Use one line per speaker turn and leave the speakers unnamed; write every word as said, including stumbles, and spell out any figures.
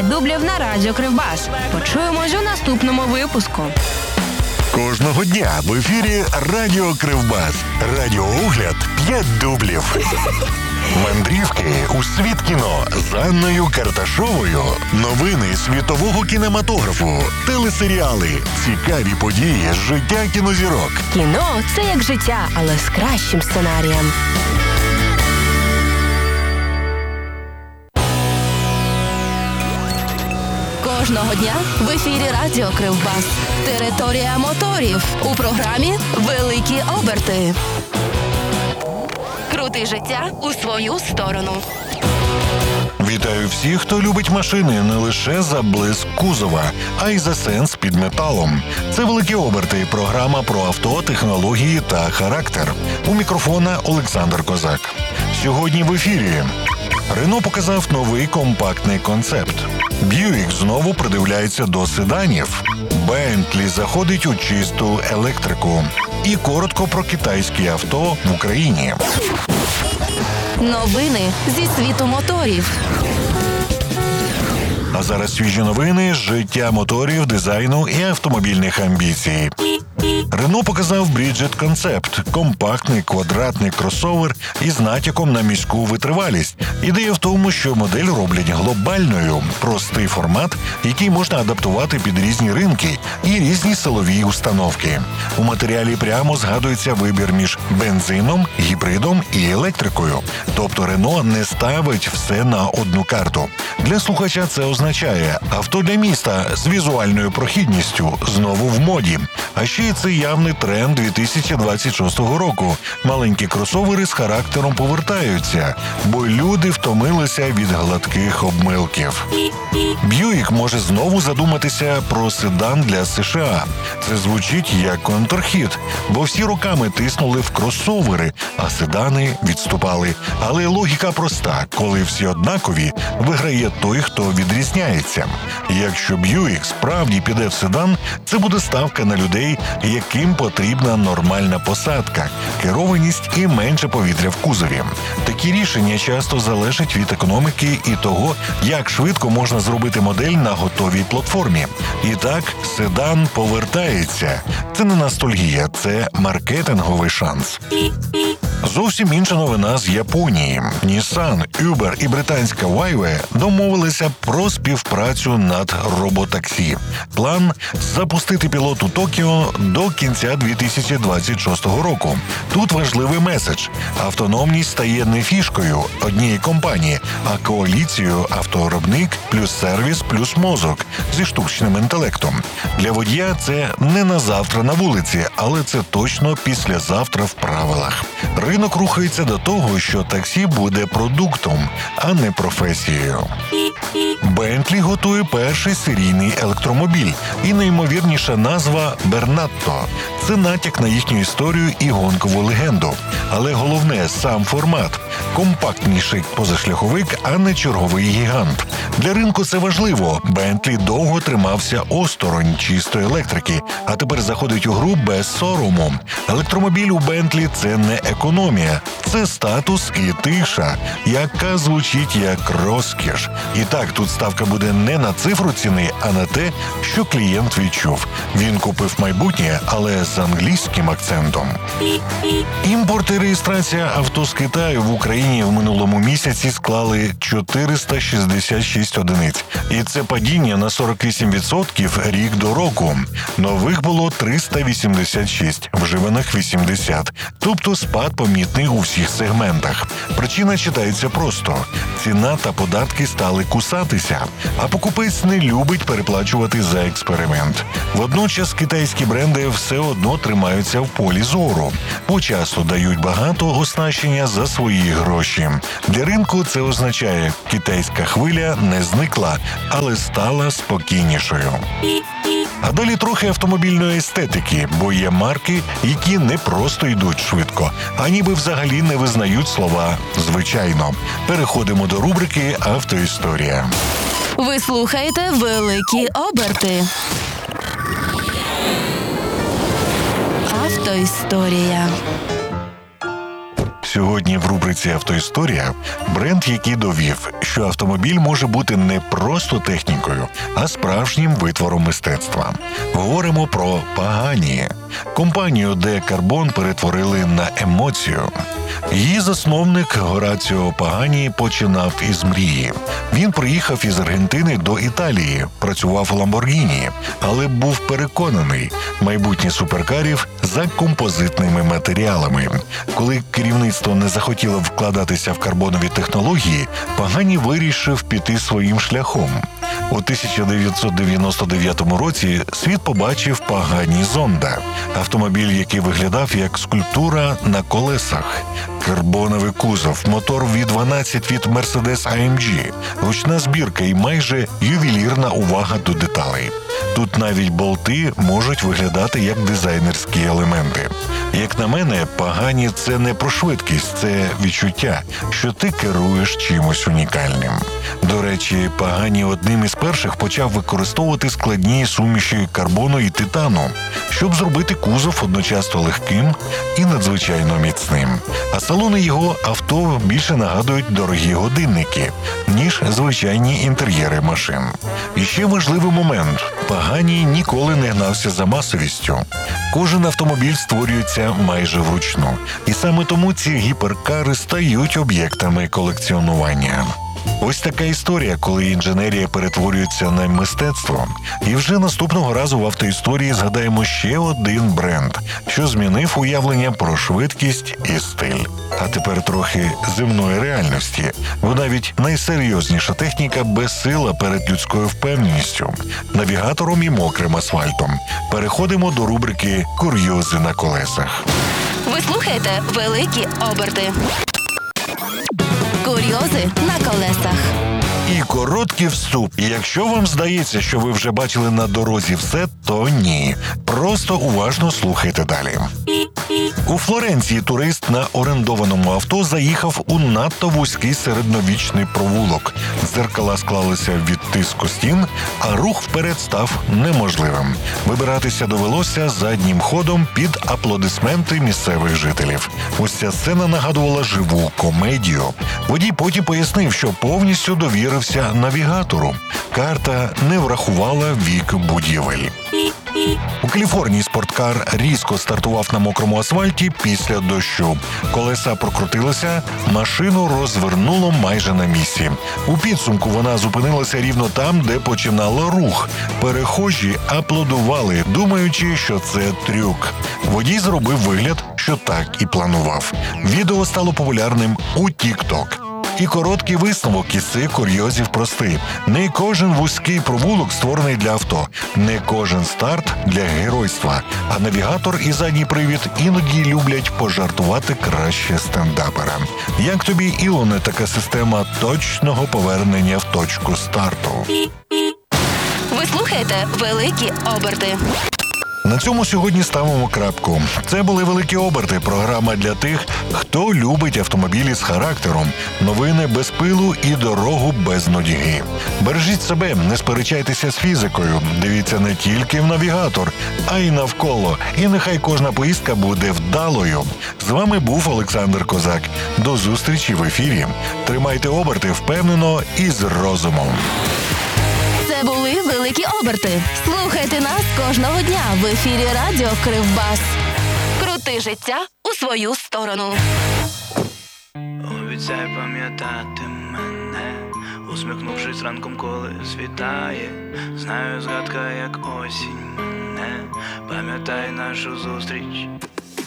п'ять дублів на радіо Кривбас. Почуємось у наступному випуску.
Кожного дня в ефірі Радіо Кривбас. Радіоогляд п'ять дублів. Мандрівки у світ кіно з Анною Карташовою. Новини світового кінематографу. Телесеріали. Цікаві події з життя кінозірок.
Кіно – це як життя, але з кращим сценарієм. Кожного дня в ефірі Радіо Кривбас. Територія моторів. У програмі «Великі оберти». Крути життя у свою сторону.
Вітаю всіх, хто любить машини не лише за блиск кузова, а й за сенс під металом. Це «Великі оберти» – програма про авто, технології та характер. У мікрофона Олександр Козак. Сьогодні в ефірі. Рено показав новий компактний концепт. Б'юік знову придивляється до седанів. Бентлі заходить у чисту електрику. І коротко про китайські авто в Україні.
Новини зі світу моторів.
А зараз свіжі новини з життя моторів, дизайну і автомобільних амбіцій. Рено показав Бриджет Концепт – компактний квадратний кросовер із натяком на міську витривалість. Ідея в тому, що модель роблять глобальною. Простий формат, який можна адаптувати під різні ринки і різні силові установки. У матеріалі прямо згадується вибір між бензином, гібридом і електрикою. Тобто Рено не ставить все на одну карту. Для слухача це означає авто для міста з візуальною прохідністю знову в моді. А ще це явний тренд дві тисячі двадцять шостого року. Маленькі кросовери з характером повертаються, бо люди втомилися від гладких обмилків. Б'юік може знову задуматися про седан для США. Це звучить як контрхіт, бо всі роками тиснули в кросовери, а седани відступали. Але логіка проста. Коли всі однакові, виграє той, хто відрізняється. Якщо Б'юік справді піде в седан, це буде ставка на людей, яким потрібна нормальна посадка, керованість і менше повітря в кузові. Такі рішення часто залежать від економіки і того, як швидко можна зробити модель на готовій платформі. І так, седан повертається. Це не ностальгія, це маркетинговий шанс. Зовсім інша новина з Японії. Nissan, Uber і британська Wayve домовилися про співпрацю над роботаксі. План – запустити пілот у Токіо до кінця дві тисячі двадцять шостого року. Тут важливий меседж. Автономність стає не фішкою однієї компанії, а коаліцією автовиробник плюс сервіс плюс мозок зі штучним інтелектом. Для водія це не на завтра на вулиці, але це точно післязавтра в правилах. Ринок рухається до того, що таксі буде продуктом, а не професією. Бентлі готує перший серійний електромобіль, і неймовірніша назва «Бернатто». Це натяк на їхню історію і гонкову легенду. Але головне – сам формат. Компактніший позашляховик, а не черговий гігант. Для ринку це важливо. Бентлі довго тримався осторонь чистої електрики, а тепер заходить у гру без сорому. Електромобіль у Бентлі – це не економія. Це статус і тиша, яка звучить як розкіш. І так, тут ставка буде не на цифру ціни, а на те, що клієнт відчув. Він купив майбутнє, але з англійським акцентом. Імпорт і реєстрація авто з Китаю в Україні в минулому місяці склали чотириста шістдесят шість одиниць. І це падіння на сорок вісім відсотків рік до року. Нових було триста вісімдесят шість, вживаних вісімдесят. Тобто спад помітний у всіх сегментах. Причина читається просто. Ціна та податки стали кусатися, а покупець не любить переплачувати за експеримент. Водночас китайські бренди все одно тримаються в полі зору. По часу дають багато оснащення за свої гроші. Для ринку це означає, китайська хвиля не зникла, але стала спокійнішою. А далі трохи автомобільної естетики, бо є марки, які не просто йдуть швидко, а ніби взагалі не визнають слова «звичайно». Переходимо до рубрики «Автоісторія».
Ви слухаєте «Великі оберти». Автоісторія.
Сьогодні в рубриці «Автоісторія» бренд, який довів, що автомобіль може бути не просто технікою, а справжнім витвором мистецтва. Говоримо про Пагані. Компанію Де Карбон перетворили на емоцію. Її засновник Гораціо Пагані починав із мрії. Він приїхав із Аргентини до Італії, працював у Ламборгіні, але був переконаний – майбутнє суперкарів за композитними матеріалами. Коли керівництво не захотіло вкладатися в карбонові технології, Пагані вирішив піти своїм шляхом. У тисяча дев'ятсот дев'яносто дев'ятому році світ побачив Пагані Зонда – автомобіль, який виглядав як скульптура на колесах. Карбоновий кузов, мотор ві дванадцять від Mercedes ей ем джі, ручна збірка і майже ювелірна увага до деталей. Тут навіть болти можуть виглядати як дизайнерські елементи. Як на мене, Пагані – це не про швидкість, це відчуття, що ти керуєш чимось унікальним. До речі, Пагані одним із перших почав використовувати складні суміші карбону і титану, щоб зробити кузов одночасно легким і надзвичайно міцним. А салони його авто більше нагадують дорогі годинники, ніж звичайні інтер'єри машин. І ще важливий момент – Пагані ніколи не гнався за масовістю. Кожен автомобіль створюється майже вручну. І саме тому ці гіперкари стають об'єктами колекціонування. Ось така історія, коли інженерія перетворюється на мистецтво. І вже наступного разу в автоісторії згадаємо ще один бренд, що змінив уявлення про швидкість і стиль. А тепер трохи земної реальності, бо навіть найсерйозніша техніка безсила перед людською впевненістю, навігатором і мокрим асфальтом. Переходимо до рубрики «Курйози на колесах».
Ви слухаєте «Великі оберти». Курйози на колесах.
І короткий вступ. Якщо вам здається, що ви вже бачили на дорозі все, то ні. Просто уважно слухайте далі. У Флоренції турист на орендованому авто заїхав у надто вузький середньовічний провулок. Дзеркала склалися від тиску стін, а рух вперед став неможливим. Вибиратися довелося заднім ходом під аплодисменти місцевих жителів. Ось ця сцена нагадувала живу комедію. Водій потім пояснив, що повністю довірився навігатору. Карта не врахувала вік будівель. У Каліфорнії спорткар різко стартував на мокрому асфальті після дощу. Колеса прокрутилися, машину розвернуло майже на місці. У підсумку вона зупинилася рівно там, де починала рух. Перехожі аплодували, думаючи, що це трюк. Водій зробив вигляд, що так і планував. Відео стало популярним у тік-ток. І короткий висновок із цих курйозів простий. Не кожен вузький провулок створений для авто. Не кожен старт для геройства. А навігатор і задній привід іноді люблять пожартувати краще стендапера. Як тобі, Ілоне, така система точного повернення в точку старту?
Ви слухаєте «Великі оберти».
На цьому сьогодні ставимо крапку. Це були «Великі оберти» – програма для тих, хто любить автомобілі з характером, новини без пилу і дорогу без нудьги. Бережіть себе, не сперечайтеся з фізикою, дивіться не тільки в навігатор, а й навколо. І нехай кожна поїздка буде вдалою. З вами був Олександр Козак. До зустрічі в ефірі. Тримайте оберти впевнено і з розумом.
Це були «Великі оберти». Слухайте нас кожного дня в ефірі Радіо Кривбас. Крути життя у свою сторону.
Обіцяй пам'ятати мене, усміхнувшись ранком, коли світає. Знаю, згадка, як осінь мене, пам'ятай нашу зустріч.